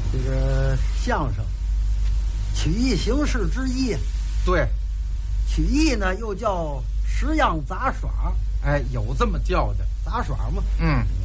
这个相声曲艺形式之一。 对， 曲艺呢又叫十样杂耍。 哎，有这么叫的杂耍嘛。 嗯。